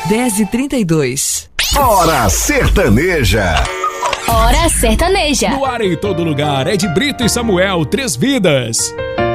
10h32. Hora Sertaneja. Hora Sertaneja. No ar em todo lugar, Ed Brito e Samuel, Três Vidas.